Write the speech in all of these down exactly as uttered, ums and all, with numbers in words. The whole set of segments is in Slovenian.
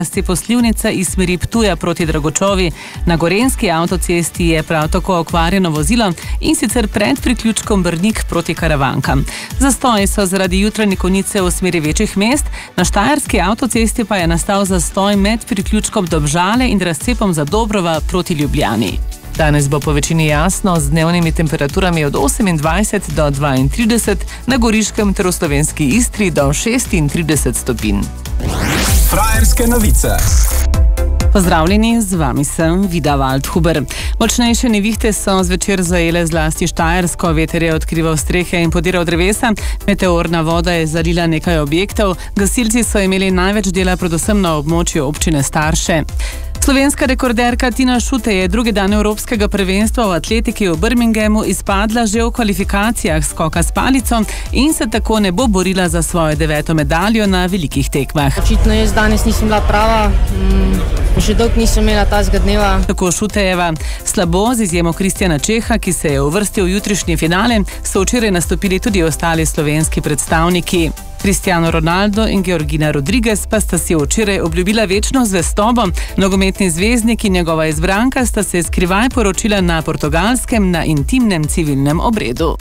Poslivnica iz smeri Ptuja proti Dragočovi. Na gorenjski avtocesti je prav tako okvarjeno vozilo in sicer pred priključkom Brnik proti Karavankam. Zastoji so zaradi jutranje konice v smeri večjih mest, na štajerski avtocesti pa je nastal zastoj med priključkom Domžale in razcepom Zadobrova proti Ljubljani. Danes bo po večini jasno z dnevnimi temperaturami od osemindvajset do dvaintrideset, na Goriškem ter v slovenski Istri do šestintrideset stopinj. Frajerske novice. Pozdravljeni, z vami sem Vida Waldhuber. Močnejše nevihte so zvečer zajele zlasti Štajersko, veter je odkrival strehe in podiral drevesa, meteorna voda je zalila nekaj objektov, gasilci so imeli največ dela predvsem na območju občine Starše. Slovenska rekorderka Tina Šutej je drugi dan Evropskega prvenstva v atletiki v Birminghamu izpadla že v kvalifikacijah skoka s palico in se tako ne bo borila za svojo deveto medaljo na velikih tekmah. Očitno jaz danes nisem bila prava, že dolgo nisem imela tazga dneva. Tako Šutejeva. Slabo, z izjemo Kristjana Čeha, ki se je uvrstil v jutrišnji finale, so včeraj nastopili tudi ostali slovenski predstavniki. Cristiano Ronaldo in Georgina Rodriguez pa sta si včeraj obljubila večno zvestobo. Nogometni zvezdnik in njegova izbranka sta se skrivaj poročila na Portugalskem na intimnem civilnem obredu.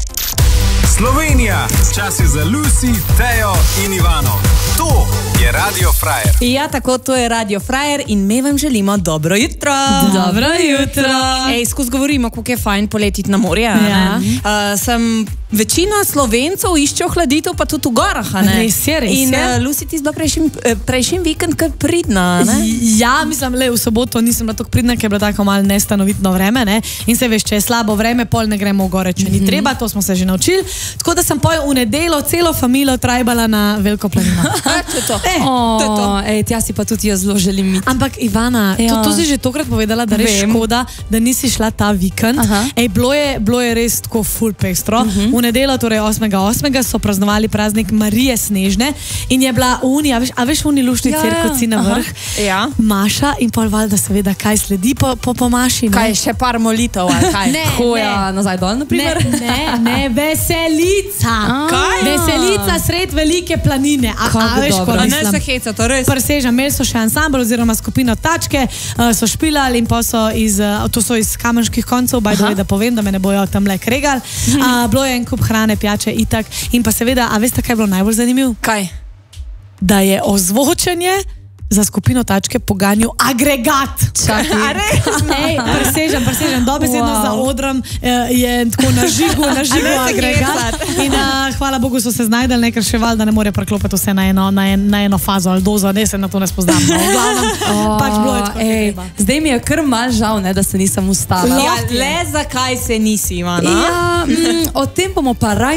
Slovenija, čas je za Lucy, Tejo in Ivano. To je Radio Frajer. Ja, tako, to je Radio Frajer in mi vam želimo dobro jutro. Dobro jutro. Ej, skozi govorimo, kako je fajn poletiti na morje. Ja. Uh, sem večina Slovencev išče ohladitev, pa tudi v gorah, a ne? Res je, res je. In uh, Lucy, ti si bila prejšnji, prejšnji vikend kar pridna, ne? Ja, mislim, le v soboto nisem bila tako pridna, ker je bilo tako malo nestanovitno vreme, ne? In se veš, če je slabo vreme, pol ne gremo v gore, če ni treba, to smo se že naučili. Tako da sem pol v nedeljo celo familijo trajbala na Veliko planino. To je to. E, oh, to je to. Ej, tja si pa tudi jaz zelo želim iti. Ampak Ivana, Ja. to, to si že tokrat povedala, da res Vem. škoda, da nisi šla ta vikend. Aha. Ej, bilo je, bilo je res tako ful pestro. V nedeljo, torej osmega osmega so praznovali praznik Marije Snežne in je bila unija, veš, a veš uni luštni Ja, cirkuci na aha. vrh? Ja. Maša in pol valjda seveda, kaj sledi po, po, po Maši, ne? Kaj, še par molitev, ali kaj? Ne, Hoja nazaj dol, na Ne, primer? ne, ne, veselica. Kaj? Veselica sred Velike planine. A, Kako a veš, dobro. ko A ne mislim? se heca, to res? Presežem, imeli so še ansambl oziroma skupino Tačke, uh, so špilali in pa so iz, uh, to so iz Kamenških koncev, by the way, da povem, da me ne bojo tam le kregali. Uh, bilo je en kup hrane, pijače, itak. In pa seveda, a veste, kaj je bilo najbolj zanimivo? Kaj? Da je ozvočenje za skupino Tačke poganjal agregat. Čakaj. Ej, presežem, presežem, dobesedno Wow. za odrom eh, je tako nažigu, nažigu A ne se agregat. In uh, hvala Bogu so se znajdali, ker še valjda ne more preklopiti vse na eno, na, en, na eno fazo ali dozo, ne se na to ne spoznam. No, v glavnem, pač bilo je tako, kot je Ej, treba. zdaj mi je kar mal žal, ne, da se nisem ustala. Ja, le zakaj se nisi, Ivana? Ja, Ja, mm, o tem bomo pa raj